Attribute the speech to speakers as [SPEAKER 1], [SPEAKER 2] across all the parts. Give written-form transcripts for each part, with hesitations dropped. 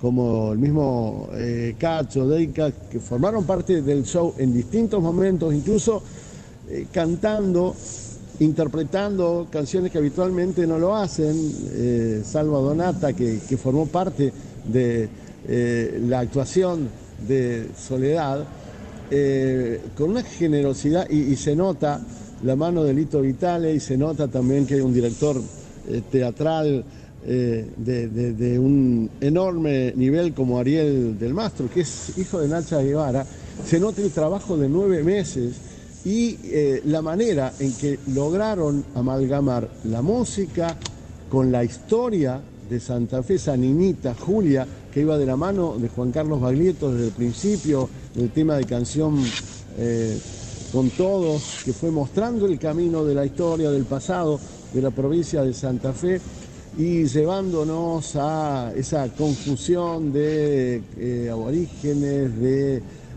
[SPEAKER 1] como el mismo Cacho, Deica, que formaron parte del show en distintos momentos, incluso cantando, interpretando canciones que habitualmente no lo hacen, salvo Donata, que formó parte de la actuación de Soledad, con una generosidad, y se nota la mano de Lito Vitale, y se nota también que hay un director teatral de un enorme nivel como Ariel del Mastro, que es hijo de Nacha Guevara. Se nota el trabajo de 9 meses y la manera en que lograron amalgamar la música con la historia de Santa Fe, esa niñita Julia, que iba de la mano de Juan Carlos Baglietto desde el principio, el tema de Canción con Todos, que fue mostrando el camino de la historia, del pasado de la provincia de Santa Fe, y llevándonos a esa confusión de aborígenes, de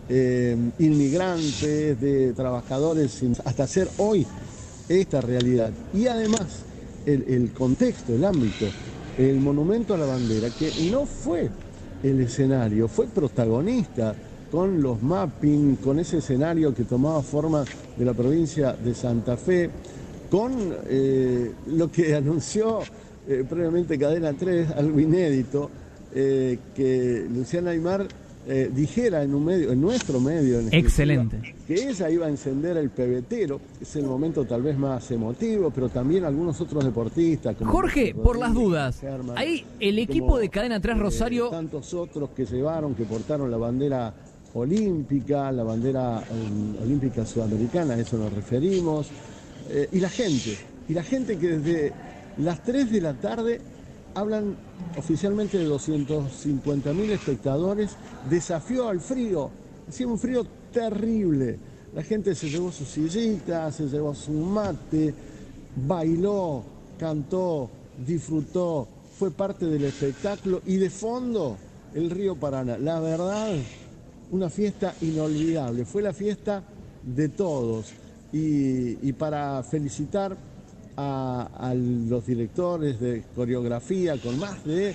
[SPEAKER 1] inmigrantes, de trabajadores, hasta hacer hoy esta realidad. Y además el contexto, el ámbito, el monumento a la bandera, que no fue el escenario, fue protagonista con los mapping, con ese escenario que tomaba forma de la provincia de Santa Fe, con lo que anunció previamente Cadena 3, algo inédito, que Luciana Aymar dijera en un medio, en nuestro medio, en
[SPEAKER 2] excelente,
[SPEAKER 1] que ella iba a encender el pebetero. Es el momento tal vez más emotivo, pero también algunos otros deportistas como
[SPEAKER 2] Jorge, por las dudas, Herman, ahí el equipo de Cadena 3 Rosario,
[SPEAKER 1] tantos otros que llevaron, que portaron la bandera olímpica, la bandera olímpica sudamericana, a eso nos referimos, y la gente que desde las 3 de la tarde hablan oficialmente de 250.000 espectadores, desafió al frío, hacía un frío terrible, la gente se llevó su sillita, se llevó su mate, bailó, cantó, disfrutó, fue parte del espectáculo, y de fondo el río Paraná. La verdad, una fiesta inolvidable, fue la fiesta de todos, y para felicitar a los directores de coreografía, con más de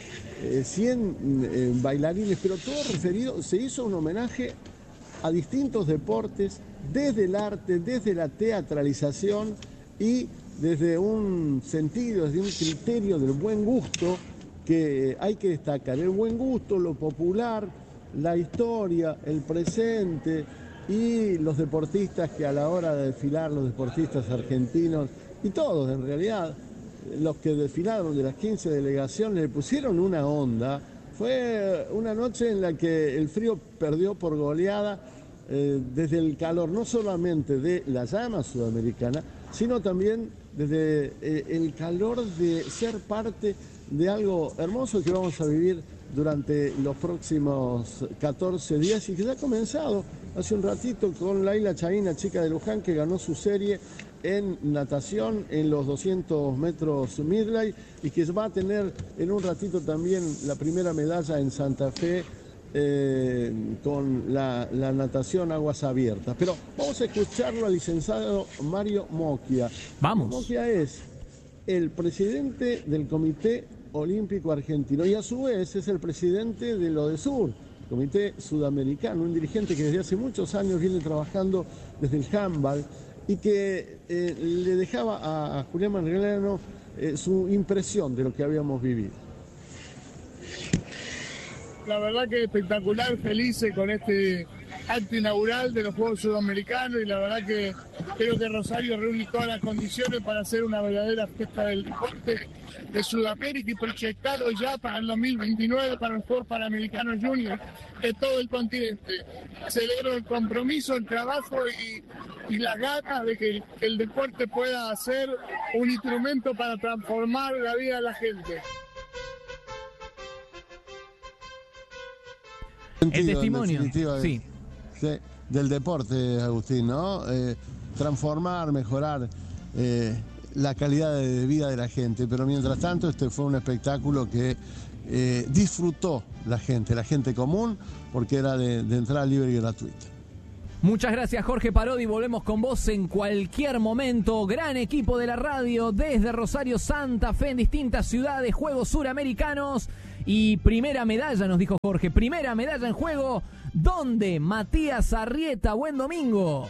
[SPEAKER 1] 100 bailarines, pero todo referido, se hizo un homenaje a distintos deportes, desde el arte, desde la teatralización y desde un sentido, desde un criterio del buen gusto, que hay que destacar. El buen gusto, lo popular, la historia, el presente, y los deportistas que a la hora de desfilar, los deportistas argentinos, y todos en realidad, los que desfilaron de las 15 delegaciones, le pusieron una onda. Fue una noche en la que el frío perdió por goleada, desde el calor no solamente de la llama sudamericana, sino también desde el calor de ser parte de algo hermoso que vamos a vivir durante los próximos 14 días, y que ya ha comenzado hace un ratito con Laila Chaína, chica de Luján, que ganó su serie en natación en los 200 metros Midley, y que va a tener en un ratito también la primera medalla en Santa Fe con la natación aguas abiertas. Pero vamos a escucharlo al licenciado Mario Mocchia.
[SPEAKER 2] Vamos.
[SPEAKER 1] Mocchia es el presidente del Comité Olímpico Argentino, y a su vez es el presidente de l'ODESUR, Comité Sudamericano, un dirigente que desde hace muchos años viene trabajando desde el handball, y que le dejaba a Julián Manrigliano su impresión de lo que habíamos vivido.
[SPEAKER 3] La verdad que espectacular, felices con este acto inaugural de los Juegos Sudamericanos, y la verdad que creo que Rosario reúne todas las condiciones para hacer una verdadera fiesta del deporte de Sudamérica, y proyectado ya para el 2029 para los Juegos Panamericanos Junior de todo el continente. Celebro el compromiso, el trabajo y las ganas de que el deporte pueda ser un instrumento para transformar la vida de la gente.
[SPEAKER 2] El testimonio, sí,
[SPEAKER 1] del deporte, Agustín, ¿no? Transformar, mejorar la calidad de vida de la gente, pero mientras tanto este fue un espectáculo que disfrutó la gente común, porque era de entrada libre y gratuita.
[SPEAKER 2] Muchas gracias, Jorge Parodi. Volvemos con vos en cualquier momento. Gran equipo de la radio desde Rosario, Santa Fe, en distintas ciudades, Juegos Suramericanos. Y primera medalla, nos dijo Jorge, primera medalla en juego. ¿Dónde? Matías Arrieta, buen domingo.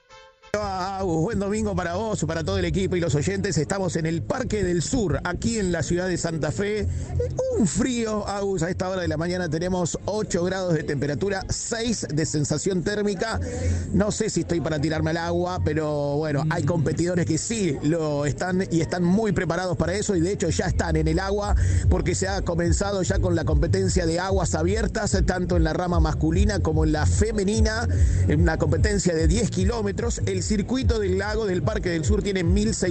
[SPEAKER 4] Buen domingo para vos, para todo el equipo y los oyentes. Estamos en el Parque del Sur, aquí en la ciudad de Santa Fe. Un frío, Agus, a esta hora de la mañana tenemos 8 grados de temperatura, 6 de sensación térmica. No sé si estoy para tirarme al agua, pero bueno, hay competidores que sí lo están y están muy preparados para eso, y de hecho ya están en el agua porque se ha comenzado ya con la competencia de aguas abiertas, tanto en la rama masculina como en la femenina, en una competencia de 10 kilómetros. El circuito del lago del Parque del Sur tiene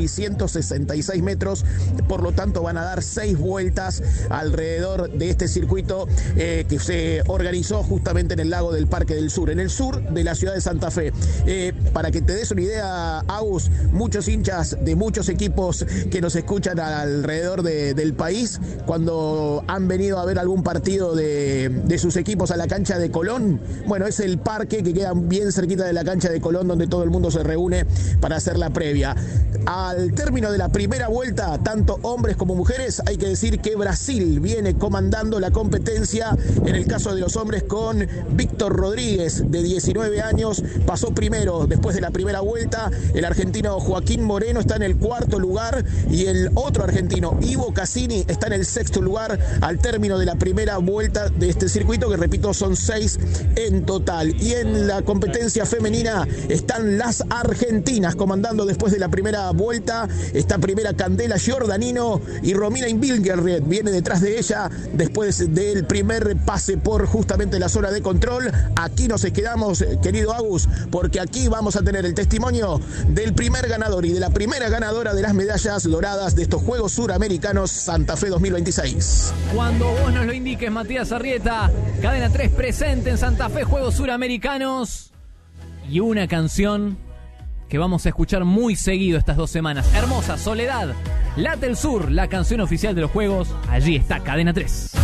[SPEAKER 4] 1.666 metros, por lo tanto van a dar 6 vueltas alrededor de este circuito que se organizó justamente en el lago del Parque del Sur, en el sur de la ciudad de Santa Fe. Para que te des una idea, Agus, muchos hinchas de muchos equipos que nos escuchan alrededor del país, cuando han venido a ver algún partido de sus equipos a la cancha de Colón, bueno, es el parque que queda bien cerquita de la cancha de Colón, donde todo el mundo se reúne para hacer la previa. Al término de la primera vuelta, tanto hombres como mujeres, hay que decir que Brasil viene comandando la competencia. En el caso de los hombres, con Víctor Rodríguez, de 19 años, pasó primero después de la primera vuelta. El argentino Joaquín Moreno está en el 4º lugar y el otro argentino, Ivo Cassini, está en el 6º lugar al término de la primera vuelta de este circuito, que repito, son 6 en total. Y en la competencia femenina están las argentinas comandando después de la primera vuelta. Está primera Candela Giordanino y Romina Inbilgerred viene detrás de ella después del primer pase por justamente la zona de control. Aquí nos quedamos, querido Agus, porque aquí vamos a tener el testimonio del primer ganador y de la primera ganadora de las medallas doradas de estos Juegos Suramericanos Santa Fe 2026.
[SPEAKER 2] Cuando vos nos lo indiques, Matías Arrieta, Cadena 3 presente en Santa Fe, Juegos Suramericanos. Y una canción que vamos a escuchar muy seguido estas 2 semanas. Hermosa, Soledad, Late el Sur, la canción oficial de los Juegos. Allí está Cadena 3.